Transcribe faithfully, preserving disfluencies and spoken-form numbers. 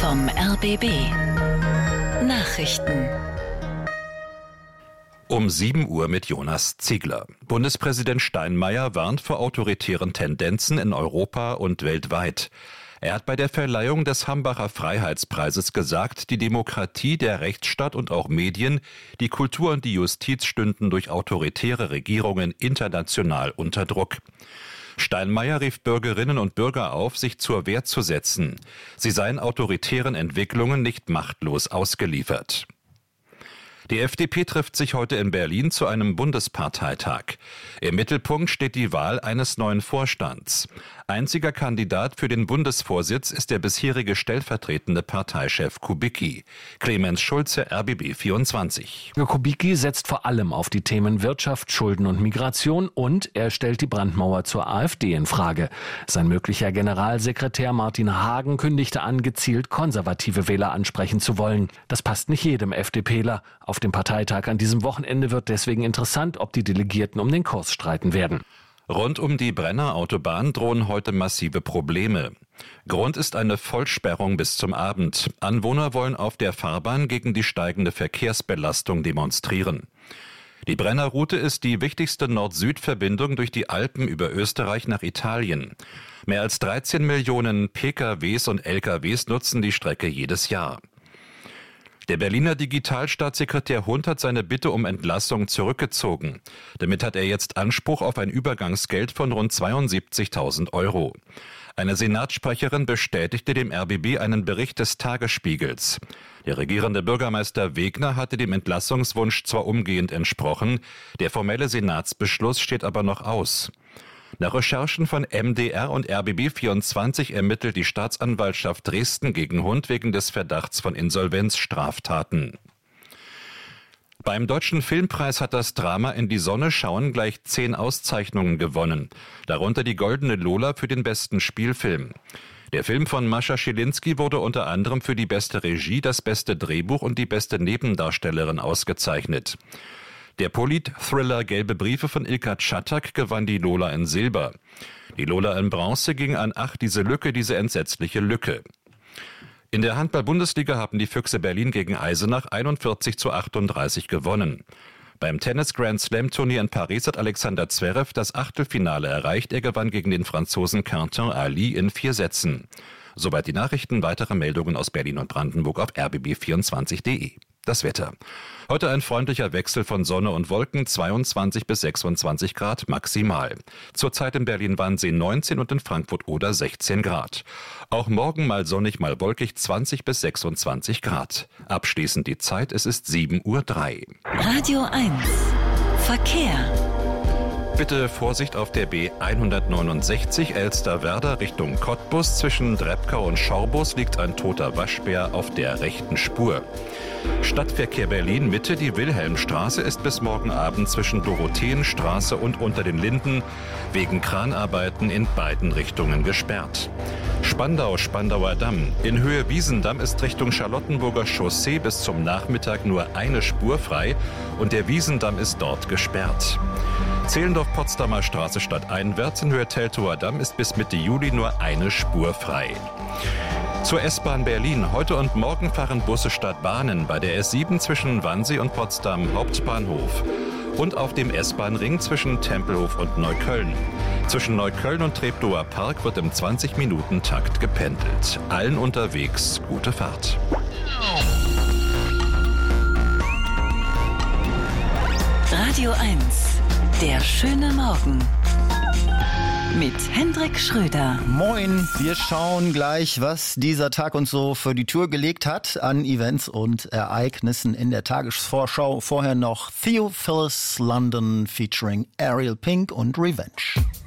vom R B B. Nachrichten. Um sieben Uhr mit Jonas Ziegler. Bundespräsident Steinmeier warnt vor autoritären Tendenzen in Europa und weltweit. Er hat bei der Verleihung des Hambacher Freiheitspreises gesagt, die Demokratie, der Rechtsstaat und auch Medien, die Kultur und die Justiz stünden durch autoritäre Regierungen international unter Druck. Steinmeier rief Bürgerinnen und Bürger auf, sich zur Wehr zu setzen. Sie seien autoritären Entwicklungen nicht machtlos ausgeliefert. Die F D P trifft sich heute in Berlin zu einem Bundesparteitag. Im Mittelpunkt steht die Wahl eines neuen Vorstands. Einziger Kandidat für den Bundesvorsitz ist der bisherige stellvertretende Parteichef Kubicki. Clemens Schulze, R B B vierundzwanzig. Kubicki setzt vor allem auf die Themen Wirtschaft, Schulden und Migration und er stellt die Brandmauer zur AfD in Frage. Sein möglicher Generalsekretär Martin Hagen kündigte an, gezielt konservative Wähler ansprechen zu wollen. Das passt nicht jedem FDPler. Auf dem Parteitag an diesem Wochenende wird deswegen interessant, ob die Delegierten um den Kurs streiten werden. Rund um die Brenner-Autobahn drohen heute massive Probleme. Grund ist eine Vollsperrung bis zum Abend. Anwohner wollen auf der Fahrbahn gegen die steigende Verkehrsbelastung demonstrieren. Die Brenner-Route ist die wichtigste Nord-Süd-Verbindung durch die Alpen über Österreich nach Italien. Mehr als dreizehn Millionen P K Ws und L K Ws nutzen die Strecke jedes Jahr. Der Berliner Digitalstaatssekretär Hund hat seine Bitte um Entlassung zurückgezogen. Damit hat er jetzt Anspruch auf ein Übergangsgeld von rund zweiundsiebzigtausend Euro. Eine Senatssprecherin bestätigte dem R B B einen Bericht des Tagesspiegels. Der regierende Bürgermeister Wegner hatte dem Entlassungswunsch zwar umgehend entsprochen, der formelle Senatsbeschluss steht aber noch aus. Nach Recherchen von M D R und R B B vierundzwanzig ermittelt die Staatsanwaltschaft Dresden gegen Hund wegen des Verdachts von Insolvenzstraftaten. Beim Deutschen Filmpreis hat das Drama In die Sonne schauen gleich zehn Auszeichnungen gewonnen, darunter die Goldene Lola für den besten Spielfilm. Der Film von Mascha Schilinski wurde unter anderem für die beste Regie, das beste Drehbuch und die beste Nebendarstellerin ausgezeichnet. Der Polit-Thriller Gelbe Briefe von Ilka Czatak gewann die Lola in Silber. Die Lola in Bronze ging an Ach, diese Lücke, diese entsetzliche Lücke. In der Handball-Bundesliga haben die Füchse Berlin gegen Eisenach einundvierzig zu achtunddreißig gewonnen. Beim Tennis-Grand-Slam-Turnier in Paris hat Alexander Zverev das Achtelfinale erreicht. Er gewann gegen den Franzosen Quentin Ali in vier Sätzen. Soweit die Nachrichten. Weitere Meldungen aus Berlin und Brandenburg auf r b b vierundzwanzig punkt de. Das Wetter. Heute ein freundlicher Wechsel von Sonne und Wolken, zweiundzwanzig bis sechsundzwanzig Grad maximal. Zurzeit in Berlin-Wannsee neunzehn und in Frankfurt-Oder sechzehn Grad. Auch morgen mal sonnig, mal wolkig, zwanzig bis sechsundzwanzig Grad. Abschließend die Zeit, es ist sieben Uhr drei. Radio eins. Verkehr. Bitte Vorsicht auf der B hundertneunundsechzig Elsterwerda Richtung Cottbus. Zwischen Drebkau und Schorbus liegt ein toter Waschbär auf der rechten Spur. Stadtverkehr Berlin Mitte, die Wilhelmstraße ist bis morgen Abend zwischen Dorotheenstraße und Unter den Linden wegen Kranarbeiten in beiden Richtungen gesperrt. Spandau, Spandauer Damm. In Höhe Wiesendamm ist Richtung Charlottenburger Chaussee bis zum Nachmittag nur eine Spur frei und der Wiesendamm ist dort gesperrt. Zehlendorf-Potsdamer Straße stadteinwärts in Höhe Teltower Damm ist bis Mitte Juli nur eine Spur frei. Zur S-Bahn Berlin. Heute und morgen fahren Busse statt Bahnen bei der S sieben zwischen Wannsee und Potsdam Hauptbahnhof und auf dem S-Bahn-Ring zwischen Tempelhof und Neukölln. Zwischen Neukölln und Treptower Park wird im zwanzig-Minuten-Takt gependelt. Allen unterwegs gute Fahrt. Radio eins. Der schöne Morgen. Mit Hendrik Schröder. Moin, wir schauen gleich, was dieser Tag uns so für die Tür gelegt hat an Events und Ereignissen in der Tagesvorschau. Vorher noch Theo Phillis London featuring Ariel Pink und Revenge.